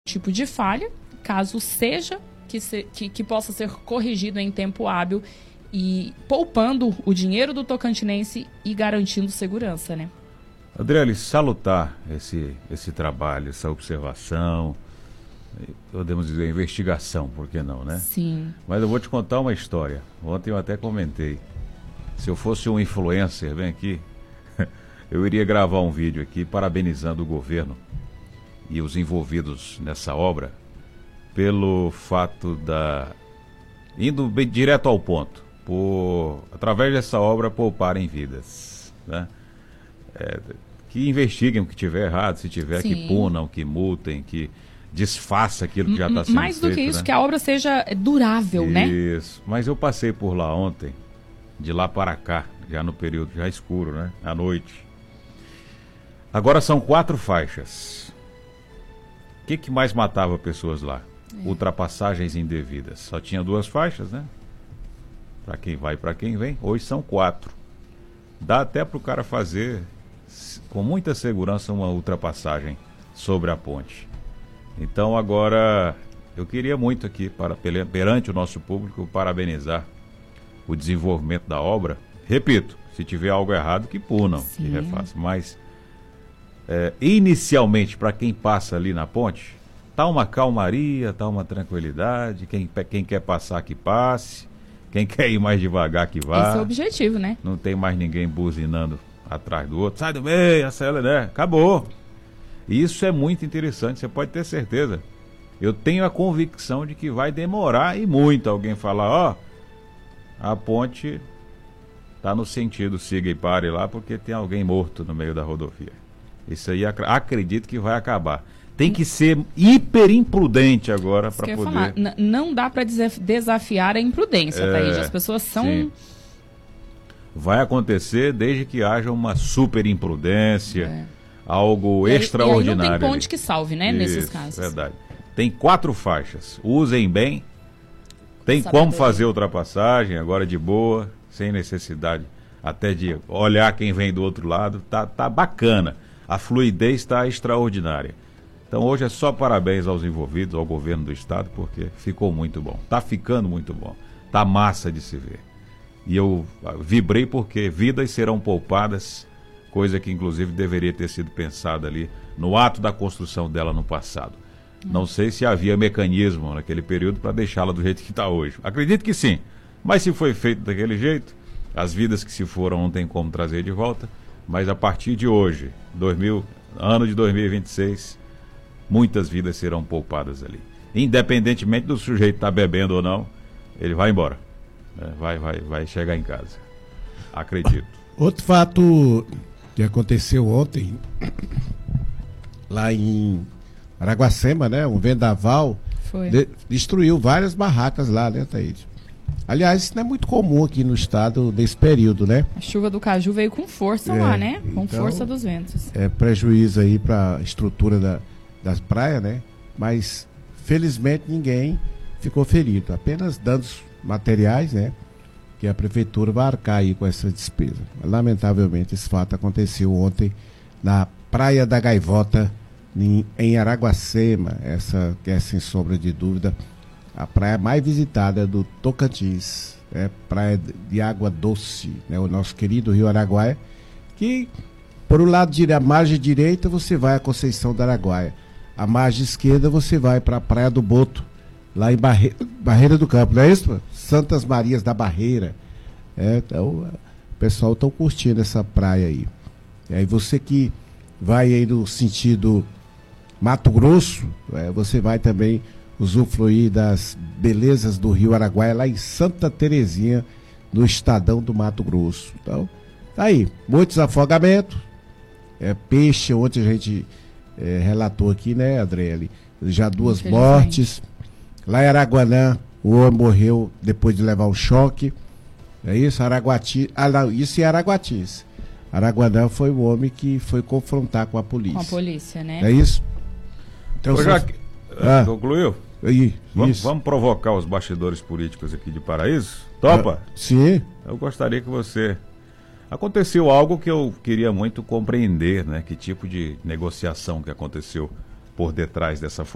tipo de falha, caso seja que possa ser corrigido em tempo hábil e poupando o dinheiro do tocantinense e garantindo segurança, né? Adriele, salutar esse trabalho, essa observação, podemos dizer investigação, por que não, né? Sim. Mas eu vou te contar uma história. Ontem eu até comentei. Se eu fosse um influencer, vem aqui, eu iria gravar um vídeo aqui parabenizando o governo e os envolvidos nessa obra pelo fato indo bem direto ao ponto, através dessa obra pouparem vidas, né? Que investiguem o que tiver errado, se tiver, Sim. que punam, que multem, que desfaça aquilo que já está sendo feito. Mais do que isso, né? que a obra seja durável, né? Isso, mas eu passei por lá ontem, de lá para cá, já no período já escuro, né? À noite. Agora são 4 faixas. O que mais matava pessoas lá? Ultrapassagens indevidas. Só tinha 2 faixas, né? Para quem vai e para quem vem. Hoje são 4. Dá até para o cara fazer com muita segurança uma ultrapassagem sobre a ponte. Então agora eu queria muito aqui, perante o nosso público, parabenizar o desenvolvimento da obra. Repito, se tiver algo errado, que punam, que refaçam. Mas inicialmente, para quem passa ali na ponte, tá uma calmaria, tá uma tranquilidade. Quem quer passar, que passe. Quem quer ir mais devagar, que vá. Esse é o objetivo, né? Não tem mais ninguém buzinando atrás do outro. Sai do meio, acelera, né? Acabou. Isso é muito interessante, você pode ter certeza. Eu tenho a convicção de que vai demorar e muito alguém falar, a ponte tá no sentido siga e pare lá porque tem alguém morto no meio da rodovia. Isso aí acredito que vai acabar. Tem que ser hiper imprudente agora para poder... falar. Não dá para desafiar a imprudência, Thaís. As pessoas são... Sim. Vai acontecer desde que haja uma super imprudência, algo extraordinário. E aí não tem ponte que salve, né, nesses casos. Verdade. Tem 4 faixas. Usem bem. Tem como fazer ultrapassagem agora de boa, sem necessidade até de olhar quem vem do outro lado. Tá bacana. A fluidez está extraordinária. Então hoje é só parabéns aos envolvidos, ao governo do estado, porque ficou muito bom. Tá ficando muito bom. Tá massa de se ver. E eu vibrei porque vidas serão poupadas, coisa que inclusive deveria ter sido pensada ali no ato da construção dela no passado. Não sei se havia mecanismo naquele período para deixá-la do jeito que está hoje. Acredito que sim. Mas se foi feito daquele jeito, as vidas que se foram não tem como trazer de volta. Mas a partir de hoje, ano de 2026, muitas vidas serão poupadas ali. Independentemente do sujeito estar bebendo ou não, ele vai embora. Vai chegar em casa. Acredito. Outro fato que aconteceu ontem, lá em Araguacema, né? Um vendaval destruiu várias barracas lá, né, Thaís? Aliás, isso não é muito comum aqui no estado nesse período, né? A chuva do caju veio com força lá, né? Com força dos ventos. É prejuízo aí para a estrutura das praias, né? Mas, felizmente, ninguém ficou ferido. Apenas danos materiais, né? Que a prefeitura vai arcar aí com essa despesa. Lamentavelmente, esse fato aconteceu ontem na Praia da Gaivota, em Araguacema. Essa que é, sem sombra de dúvida, a praia mais visitada do Tocantins. Praia de água doce, né? O nosso querido Rio Araguaia, que por o lado da margem direita você vai a Conceição do Araguaia. A margem esquerda você vai para a Praia do Boto, lá em Barreira do Campo, não é isso? Santas Marias da Barreira. Então, o pessoal está curtindo essa praia aí. E aí você que vai aí no sentido Mato Grosso, você vai também usufruir das belezas do Rio Araguaia, lá em Santa Terezinha, no Estadão do Mato Grosso. Então, tá aí, muitos afogamentos, peixe, ontem a gente relatou aqui, né, Adriele? Já 2 mortes. Lá em Araguanã, o homem morreu depois de levar um choque. É isso? Isso em Araguatis. Araguanã foi o homem que foi confrontar com a polícia. Com a polícia, né? É isso? Então, concluiu? Vamos provocar os bastidores políticos aqui de Paraíso? Topa? Sim. Eu gostaria que você... Aconteceu algo que eu queria muito compreender, né? Que tipo de negociação que aconteceu por detrás dessa